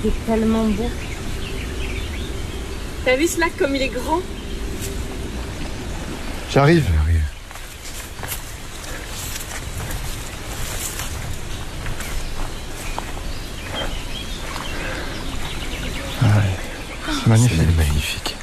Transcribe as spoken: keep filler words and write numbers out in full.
C'est tellement beau. T'as vu ce lac comme il est grand? J'arrive, j'arrive. Ah ouais. C'est magnifique. C'est magnifique.